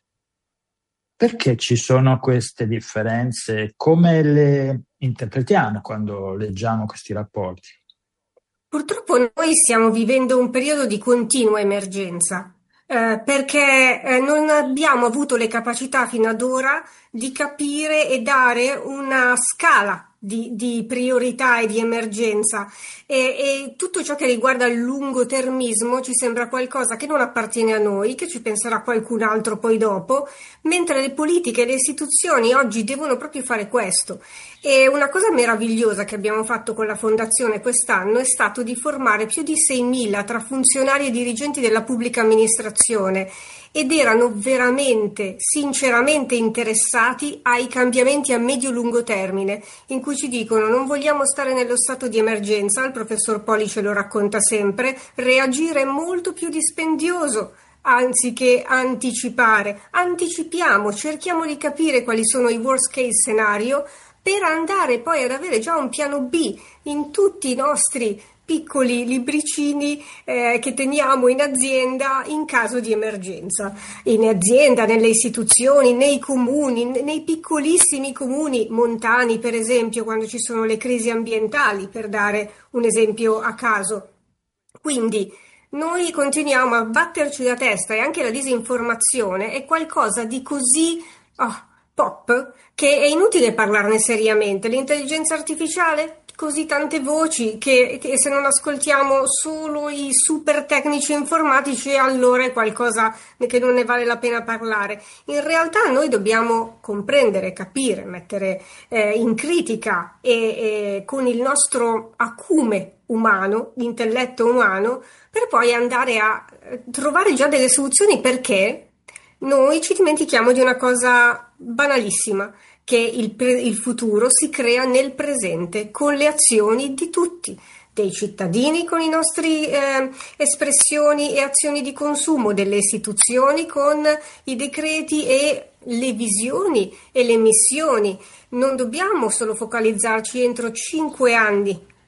Perché ci sono queste differenze? Come le interpretiamo quando leggiamo questi rapporti? Purtroppo noi stiamo vivendo un periodo di continua emergenza, eh, perché eh, non abbiamo avuto le capacità fino ad ora di capire e dare una scala di, di priorità e di emergenza, e, e tutto ciò che riguarda il lungotermismo ci sembra qualcosa che non appartiene a noi, che ci penserà qualcun altro poi dopo, mentre le politiche e le istituzioni oggi devono proprio fare questo. E una cosa meravigliosa che abbiamo fatto con la Fondazione quest'anno è stato di formare più di seimila tra funzionari e dirigenti della pubblica amministrazione, ed erano veramente, sinceramente interessati ai cambiamenti a medio-lungo termine, in cui ci dicono: non vogliamo stare nello stato di emergenza, il professor Poli ce lo racconta sempre, reagire è molto più dispendioso. Anziché anticipare, anticipiamo, cerchiamo di capire quali sono i worst case scenario per andare poi ad avere già un piano B in tutti i nostri piccoli libricini eh, che teniamo in azienda in caso di emergenza. In azienda, nelle istituzioni, nei comuni, nei piccolissimi comuni montani, per esempio, quando ci sono le crisi ambientali, per dare un esempio a caso. Quindi noi continuiamo a batterci la testa, e anche la disinformazione è qualcosa di così oh, pop che è inutile parlarne seriamente. L'intelligenza artificiale? Così tante voci che, che se non ascoltiamo solo i super tecnici informatici, allora è qualcosa che non ne vale la pena parlare. In realtà noi dobbiamo comprendere, capire, mettere eh, in critica e, e con il nostro acume umano, l'intelletto umano, per poi andare a trovare già delle soluzioni, perché noi ci dimentichiamo di una cosa banalissima, che il, pre- il futuro si crea nel presente con le azioni di tutti, dei cittadini con i nostri eh, espressioni e azioni di consumo, delle istituzioni con i decreti e le visioni e le missioni. Non dobbiamo solo focalizzarci entro cinque anni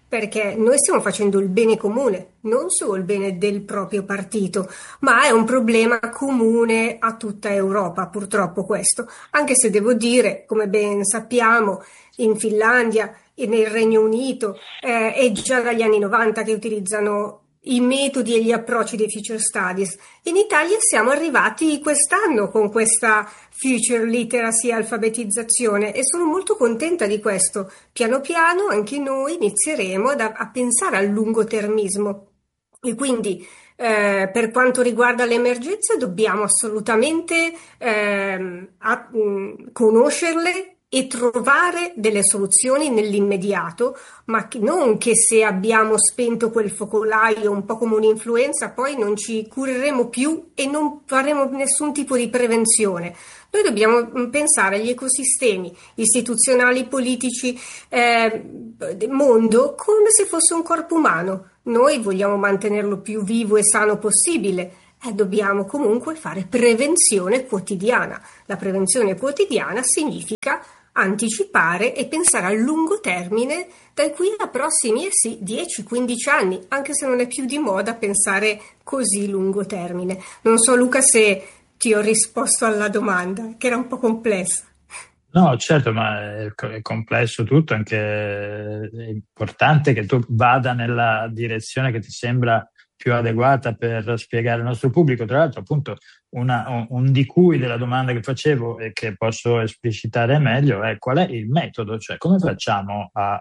perché noi stiamo facendo il bene comune, non solo il bene del proprio partito, ma è un problema comune a tutta Europa, purtroppo questo, anche se devo dire, come ben sappiamo, in Finlandia e nel Regno Unito eh, è già dagli anni novanta che utilizzano i metodi e gli approcci dei future studies. In Italia siamo arrivati quest'anno con questa future literacy e alfabetizzazione e sono molto contenta di questo. Piano piano anche noi inizieremo ad, a pensare al lungotermismo e quindi eh, per quanto riguarda le emergenze dobbiamo assolutamente eh, a, mh, conoscerle e trovare delle soluzioni nell'immediato, ma che non che se abbiamo spento quel focolaio un po' come un'influenza poi non ci cureremo più e non faremo nessun tipo di prevenzione. Noi dobbiamo pensare agli ecosistemi istituzionali, politici, eh, mondo come se fosse un corpo umano. Noi vogliamo mantenerlo più vivo e sano possibile. Eh, dobbiamo comunque fare prevenzione quotidiana. La prevenzione quotidiana significa anticipare e pensare a lungo termine da qui a prossimi eh sì, dieci quindici anni, anche se non è più di moda pensare così lungo termine. Non so Luca se ti ho risposto alla domanda, che era un po' complessa. No, certo, ma è complesso tutto, anche è importante che tu vada nella direzione che ti sembra più adeguata per spiegare al nostro pubblico. Tra l'altro, appunto, una, un, un di cui della domanda che facevo e che posso esplicitare meglio è qual è il metodo, cioè come facciamo a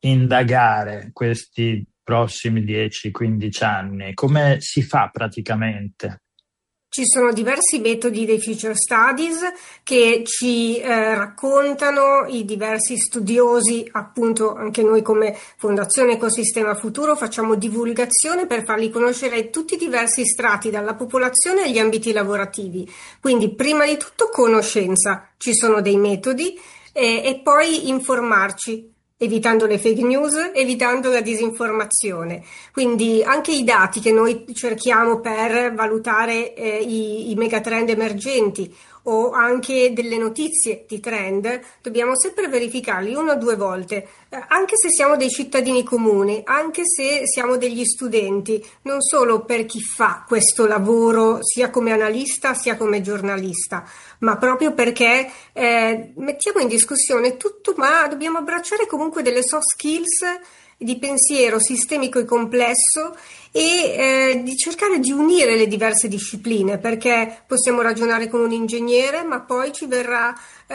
indagare questi prossimi dieci quindici anni, come si fa praticamente? Ci sono diversi metodi dei future studies che ci eh, raccontano i diversi studiosi, appunto anche noi come Fondazione Ecosistema Futuro facciamo divulgazione per farli conoscere tutti i diversi strati dalla popolazione agli ambiti lavorativi. Quindi prima di tutto conoscenza, ci sono dei metodi eh, e poi informarci, evitando le fake news, evitando la disinformazione. Quindi anche i dati che noi cerchiamo per valutare eh, i, i megatrend emergenti o anche delle notizie di trend, dobbiamo sempre verificarli una o due volte, eh, anche se siamo dei cittadini comuni, anche se siamo degli studenti, non solo per chi fa questo lavoro sia come analista sia come giornalista, ma proprio perché eh, mettiamo in discussione tutto, ma dobbiamo abbracciare comunque delle soft skills di pensiero sistemico e complesso e eh, di cercare di unire le diverse discipline, perché possiamo ragionare con un ingegnere, ma poi ci verrà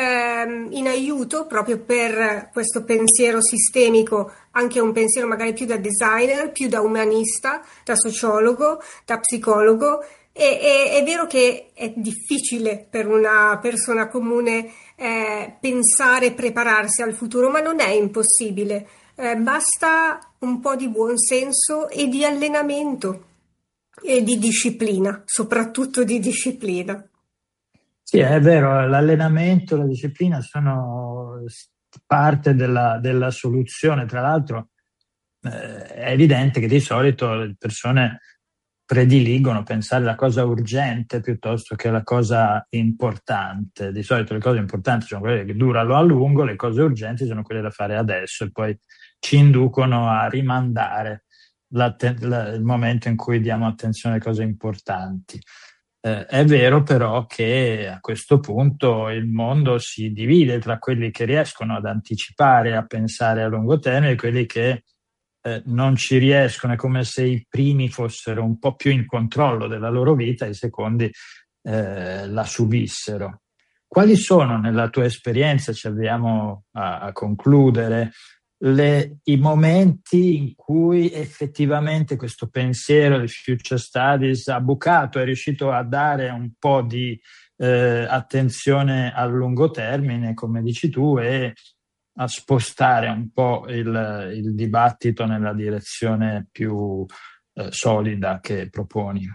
eh, in aiuto proprio per questo pensiero sistemico anche un pensiero magari più da designer, più da umanista, da sociologo, da psicologo. E, e, è vero che è difficile per una persona comune eh, pensare e prepararsi al futuro, ma non è impossibile. Eh, basta un po' di buon senso e di allenamento e di disciplina, soprattutto di disciplina. Sì, è vero, l'allenamento, la disciplina sono parte della, della soluzione. Tra l'altro eh, è evidente che di solito le persone prediligono pensare alla cosa urgente piuttosto che alla cosa importante. Di solito le cose importanti sono quelle che durano a lungo, le cose urgenti sono quelle da fare adesso e poi ci inducono a rimandare la, la, il momento in cui diamo attenzione alle cose importanti. Eh, è vero però che a questo punto il mondo si divide tra quelli che riescono ad anticipare, a pensare a lungo termine e quelli che eh, non ci riescono. È come se i primi fossero un po' più in controllo della loro vita e i secondi eh, la subissero. Quali sono, nella tua esperienza, ci avviamo a, a concludere, Le, i momenti in cui effettivamente questo pensiero di future studies ha bucato, è riuscito a dare un po' di eh, attenzione a lungo termine, come dici tu, e a spostare un po' il, il dibattito nella direzione più eh, solida che proponi?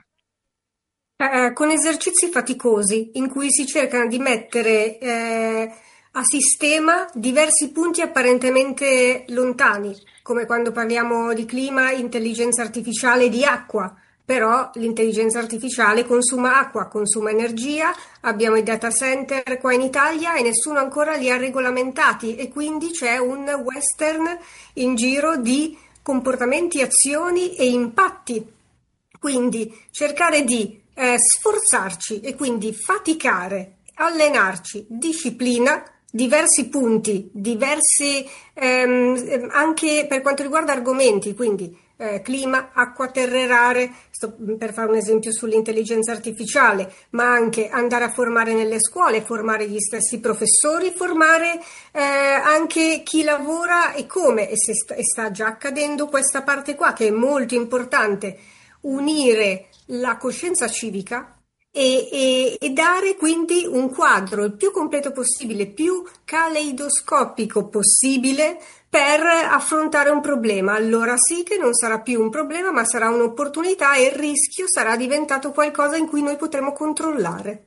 Eh, con esercizi faticosi in cui si cercano di mettere eh, a sistema diversi punti apparentemente lontani, come quando parliamo di clima, intelligenza artificiale, di acqua, però l'intelligenza artificiale consuma acqua, consuma energia, abbiamo i data center qua in Italia e nessuno ancora li ha regolamentati e quindi c'è un western in giro di comportamenti, azioni e impatti. Quindi cercare di eh, sforzarci e quindi faticare, allenarci, disciplina, diversi punti, diversi ehm, anche per quanto riguarda argomenti, quindi eh, clima, acqua, terre rare, sto per fare un esempio sull'intelligenza artificiale, ma anche andare a formare nelle scuole, formare gli stessi professori, formare eh, anche chi lavora e come, e, se sta, e sta già accadendo questa parte qua che è molto importante, unire la coscienza civica E, e, e dare quindi un quadro il più completo possibile, più caleidoscopico possibile per affrontare un problema. Allora sì che non sarà più un problema, ma sarà un'opportunità e il rischio sarà diventato qualcosa in cui noi potremo controllare.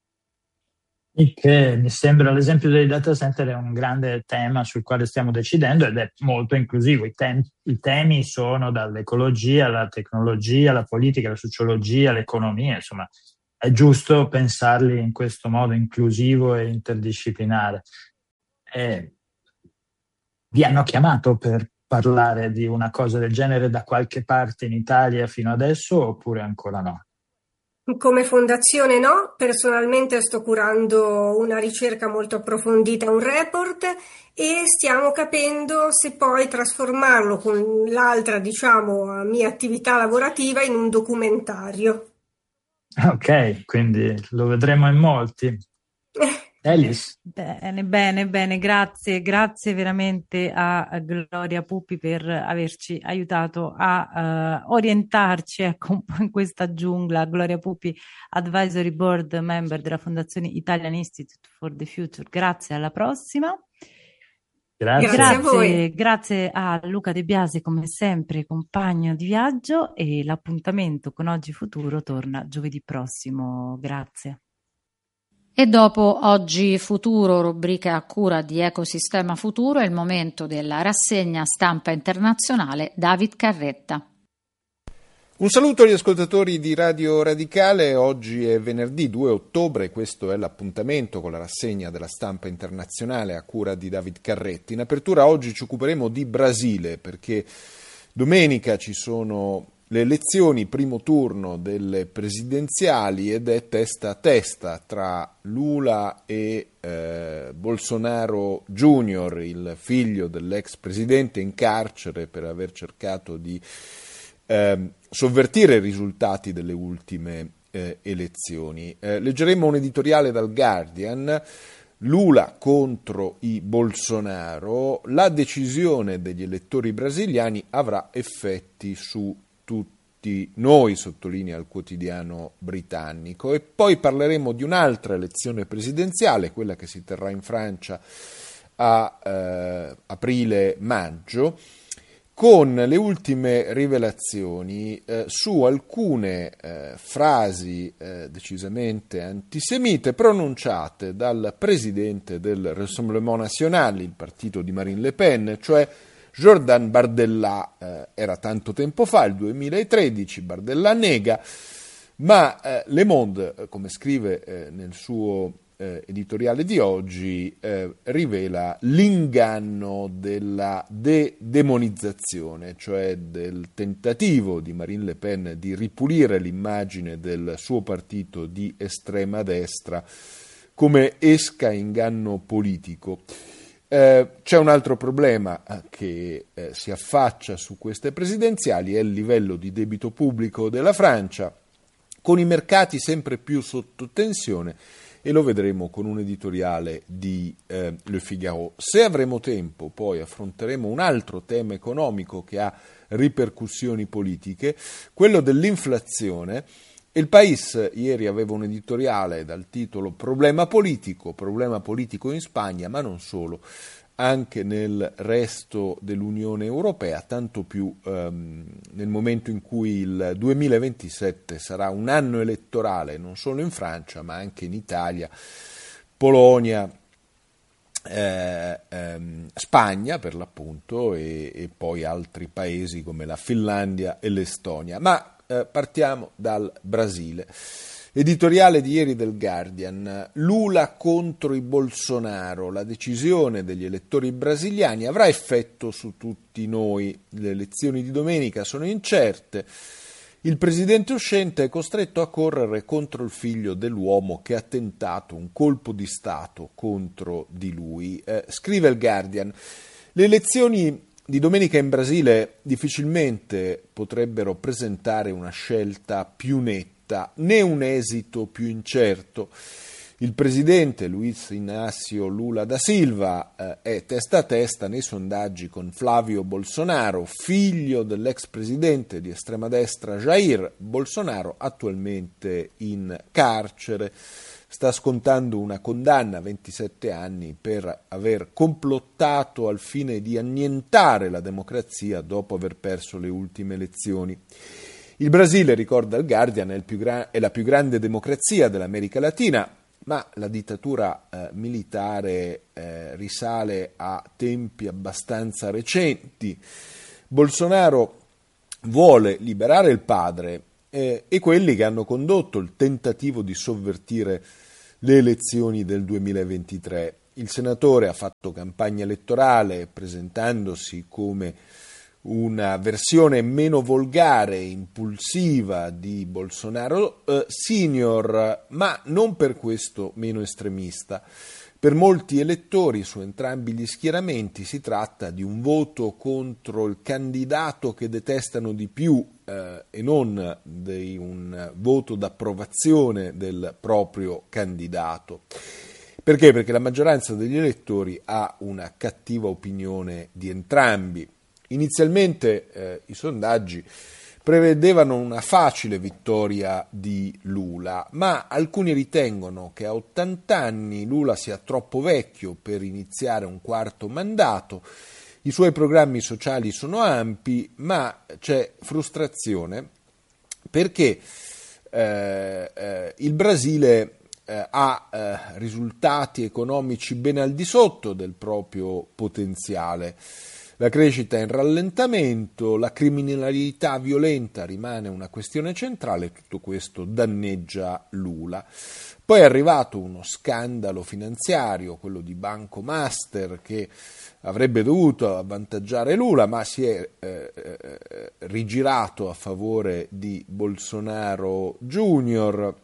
Il che mi sembra l'esempio dei data center è un grande tema sul quale stiamo decidendo ed è molto inclusivo. I, tem- i temi sono dall'ecologia alla tecnologia, alla politica, alla sociologia, all'economia, insomma. È giusto pensarli in questo modo inclusivo e interdisciplinare. E vi hanno chiamato per parlare di una cosa del genere da qualche parte in Italia fino adesso oppure ancora no? Come fondazione no, personalmente sto curando una ricerca molto approfondita, un report, e stiamo capendo se poi trasformarlo con l'altra, diciamo, mia attività lavorativa in un documentario. Ok, quindi lo vedremo in molti. Elis? Bene, bene, bene, grazie, grazie veramente a Gloria Puppi per averci aiutato a uh, orientarci, ecco, un po' in questa giungla. Gloria Puppi, Advisory Board Member della Fondazione Italian Institute for the Future. Grazie, alla prossima. Grazie. Grazie a voi. Grazie, grazie a Luca De Biasi, come sempre compagno di viaggio, e l'appuntamento con Oggi Futuro torna giovedì prossimo. Grazie. E dopo Oggi Futuro, rubrica a cura di Ecosistema Futuro, è il momento della rassegna stampa internazionale. David Carretta. Un saluto agli ascoltatori di Radio Radicale. Oggi è venerdì due ottobre, questo è l'appuntamento con la rassegna della stampa internazionale a cura di David Carretti. In apertura oggi ci occuperemo di Brasile, perché domenica ci sono le elezioni, primo turno delle presidenziali, ed è testa a testa tra Lula e eh, Bolsonaro Junior, il figlio dell'ex presidente in carcere per aver cercato di eh, sovvertire i risultati delle ultime eh, elezioni. Eh, leggeremo un editoriale dal Guardian. Lula contro i Bolsonaro, la decisione degli elettori brasiliani avrà effetti su tutti noi, sottolinea il quotidiano britannico. E poi parleremo di un'altra elezione presidenziale, quella che si terrà in Francia a eh, aprile-maggio, con le ultime rivelazioni eh, su alcune eh, frasi eh, decisamente antisemite pronunciate dal presidente del Rassemblement National, il partito di Marine Le Pen, cioè Jordan Bardella. Eh, era tanto tempo fa, il duemilatredici, Bardella nega, ma eh, Le Monde, come scrive eh, nel suo eh, editoriale di oggi, eh, rivela l'inganno della de-demonizzazione, cioè del tentativo di Marine Le Pen di ripulire l'immagine del suo partito di estrema destra come esca inganno politico. Eh, c'è un altro problema che eh, si affaccia su queste presidenziali, è il livello di debito pubblico della Francia, con i mercati sempre più sotto tensione, e lo vedremo con un editoriale di eh, Le Figaro. Se avremo tempo, poi affronteremo un altro tema economico che ha ripercussioni politiche, quello dell'inflazione. Il País ieri aveva un editoriale dal titolo Problema politico, problema politico in Spagna, ma non solo, anche nel resto dell'Unione Europea, tanto più ehm, nel momento in cui il duemilaventisette sarà un anno elettorale non solo in Francia, ma anche in Italia, Polonia, eh, ehm, Spagna per l'appunto, e, e poi altri paesi come la Finlandia e l'Estonia. Ma Eh, partiamo dal Brasile. Editoriale di ieri del Guardian: Lula contro i Bolsonaro, la decisione degli elettori brasiliani avrà effetto su tutti noi, le elezioni di domenica sono incerte, il presidente uscente è costretto a correre contro il figlio dell'uomo che ha tentato un colpo di Stato contro di lui. Eh, scrive il Guardian: le elezioni di domenica in Brasile difficilmente potrebbero presentare una scelta più netta, né un esito più incerto. Il presidente Luiz Inácio Lula da Silva eh, è testa a testa nei sondaggi con Flávio Bolsonaro, figlio dell'ex presidente di estrema destra Jair Bolsonaro, attualmente in carcere. Sta scontando una condanna a ventisette anni per aver complottato al fine di annientare la democrazia dopo aver perso le ultime elezioni. Il Brasile, ricorda il Guardian, è, il più gra- è la più grande democrazia dell'America Latina, ma la dittatura eh, militare eh, risale a tempi abbastanza recenti. Bolsonaro vuole liberare il padre eh, e quelli che hanno condotto il tentativo di sovvertire le elezioni del duemilaventitré. Il senatore ha fatto campagna elettorale presentandosi come una versione meno volgare e impulsiva di Bolsonaro eh, senior, ma non per questo meno estremista. Per molti elettori su entrambi gli schieramenti si tratta di un voto contro il candidato che detestano di più eh, e non di un voto d'approvazione del proprio candidato. Perché? Perché la maggioranza degli elettori ha una cattiva opinione di entrambi. Inizialmente eh, i sondaggi prevedevano una facile vittoria di Lula, ma alcuni ritengono che a ottanta anni Lula sia troppo vecchio per iniziare un quarto mandato, i suoi programmi sociali sono ampi, ma c'è frustrazione perché eh, eh, il Brasile eh, ha eh, risultati economici ben al di sotto del proprio potenziale. La crescita è in rallentamento, la criminalità violenta rimane una questione centrale, tutto questo danneggia Lula. Poi è arrivato uno scandalo finanziario, quello di Banco Master, che avrebbe dovuto avvantaggiare Lula, ma si è eh, eh, rigirato a favore di Bolsonaro Junior.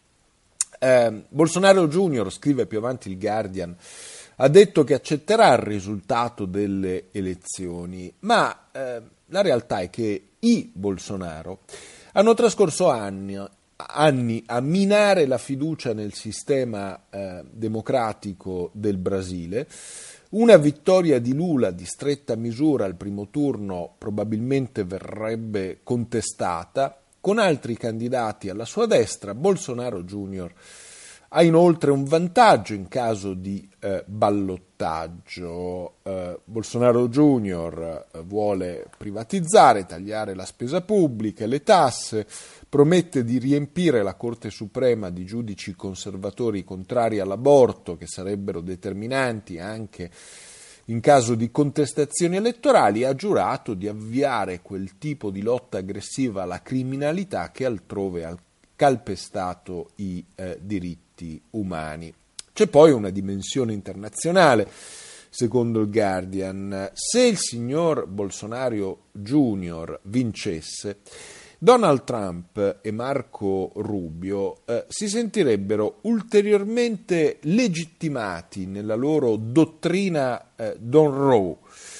Eh, Bolsonaro Junior, scrive più avanti il Guardian, ha detto che accetterà il risultato delle elezioni, ma eh, la realtà è che i Bolsonaro hanno trascorso anni, anni a minare la fiducia nel sistema eh, democratico del Brasile. Una vittoria di Lula di stretta misura al primo turno probabilmente verrebbe contestata. Con altri candidati alla sua destra, Bolsonaro Junior ha inoltre un vantaggio in caso di eh, ballottaggio. Eh, Bolsonaro Junior eh, vuole privatizzare, tagliare la spesa pubblica e le tasse, promette di riempire la Corte Suprema di giudici conservatori contrari all'aborto, che sarebbero determinanti anche in caso di contestazioni elettorali, e ha giurato di avviare quel tipo di lotta aggressiva alla criminalità che altrove ha calpestato i eh, diritti umani. C'è poi una dimensione internazionale, secondo il Guardian. Se il signor Bolsonaro Junior vincesse, Donald Trump e Marco Rubio eh, si sentirebbero ulteriormente legittimati nella loro dottrina eh, Monroe,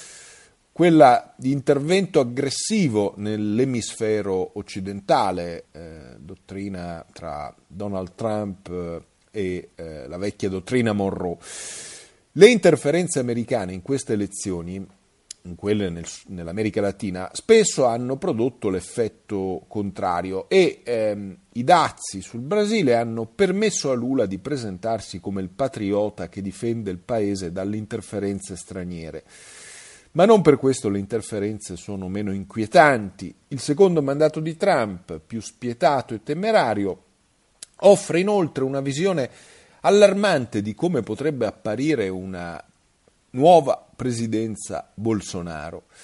quella di intervento aggressivo nell'emisfero occidentale, eh, dottrina tra Donald Trump e eh, la vecchia dottrina Monroe. Le interferenze americane in queste elezioni, in quelle nel, nell'America Latina, spesso hanno prodotto l'effetto contrario e ehm, i dazi sul Brasile hanno permesso a Lula di presentarsi come il patriota che difende il paese dalle interferenze straniere. Ma non per questo le interferenze sono meno inquietanti. Il secondo mandato di Trump, più spietato e temerario, offre inoltre una visione allarmante di come potrebbe apparire una nuova presidenza Bolsonaro.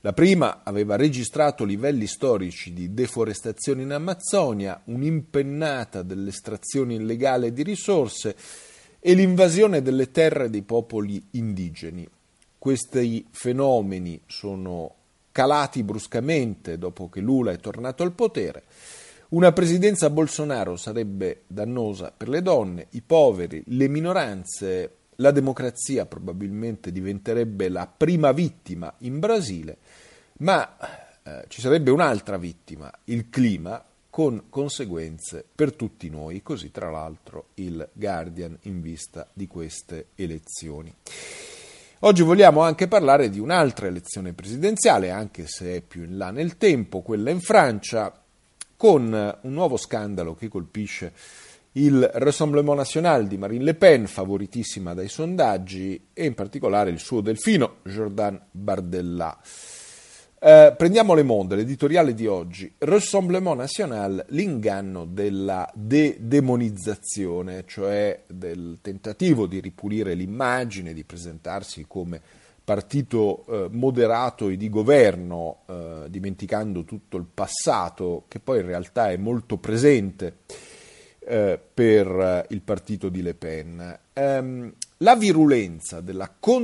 La prima aveva registrato livelli storici di deforestazione in Amazzonia, un'impennata dell'estrazione illegale di risorse e l'invasione delle terre dei popoli indigeni. Questi fenomeni sono calati bruscamente dopo che Lula è tornato al potere. Una presidenza Bolsonaro sarebbe dannosa per le donne, i poveri, le minoranze. La democrazia probabilmente diventerebbe la prima vittima in Brasile, ma eh, ci sarebbe un'altra vittima, il clima, con conseguenze per tutti noi, così tra l'altro il Guardian in vista di queste elezioni. Oggi vogliamo anche parlare di un'altra elezione presidenziale, anche se è più in là nel tempo, quella in Francia, con un nuovo scandalo che colpisce il Rassemblement National di Marine Le Pen, favoritissima dai sondaggi, e in particolare il suo delfino, Jordan Bardella. Eh, prendiamo Le Monde, l'editoriale di oggi. Rassemblement National, l'inganno della de-demonizzazione, cioè del tentativo di ripulire l'immagine, di presentarsi come partito eh, moderato e di governo, eh, dimenticando tutto il passato, che poi in realtà è molto presente Eh, per il partito di Le Pen. Um, la virulenza della